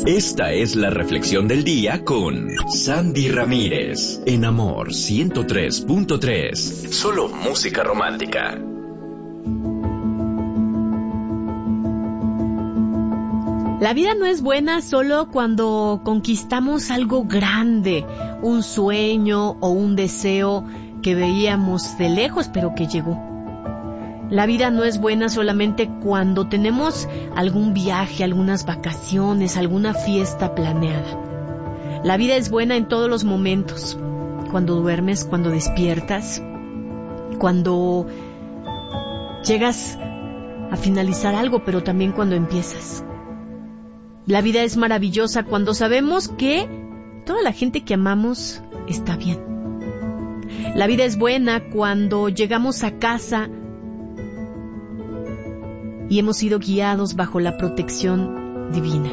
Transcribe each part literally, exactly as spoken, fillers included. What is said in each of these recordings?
Esta es la reflexión del día con Sandy Ramírez, en Amor ciento tres punto tres. Solo música romántica. La vida no es buena solo cuando conquistamos algo grande, un sueño o un deseo que veíamos de lejos pero que llegó. La vida no es buena solamente cuando tenemos algún viaje, algunas vacaciones, alguna fiesta planeada. La vida es buena en todos los momentos, cuando duermes, cuando despiertas, cuando llegas a finalizar algo, pero también cuando empiezas. La vida es maravillosa cuando sabemos que toda la gente que amamos está bien. La vida es buena cuando llegamos a casa y hemos sido guiados bajo la protección divina.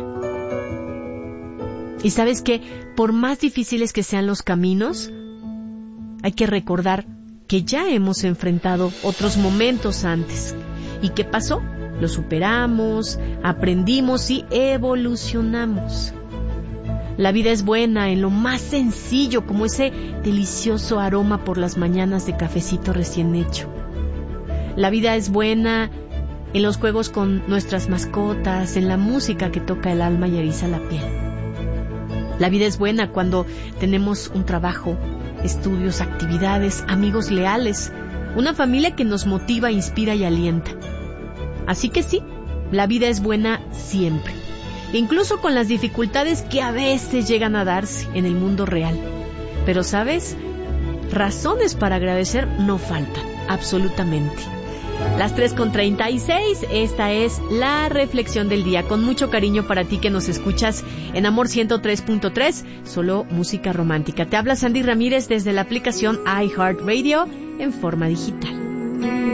Y sabes que por más difíciles que sean los caminos, hay que recordar que ya hemos enfrentado otros momentos antes. ¿Y qué pasó? Lo superamos, aprendimos y evolucionamos. La vida es buena en lo más sencillo, como ese delicioso aroma por las mañanas de cafecito recién hecho. La vida es buena en los juegos con nuestras mascotas, en la música que toca el alma y eriza la piel. La vida es buena cuando tenemos un trabajo, estudios, actividades, amigos leales, una familia que nos motiva, inspira y alienta. Así que sí, la vida es buena siempre, incluso con las dificultades que a veces llegan a darse en el mundo real. Pero ¿sabes? Razones para agradecer no faltan, absolutamente. Las tres con treinta y seis, esta es la reflexión del día, con mucho cariño para ti que nos escuchas en Amor ciento tres punto tres, solo música romántica. Te habla Sandy Ramírez desde la aplicación iHeartRadio en forma digital.